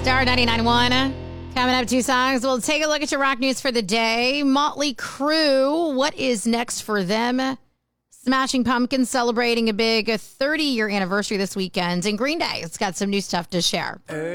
Star 99.1. Coming up, 2 songs. We'll take a look at your rock news for the day. Motley Crue, what is next for them? Smashing Pumpkins celebrating a big 30-year anniversary this weekend. And Green Day, it's got some new stuff to share.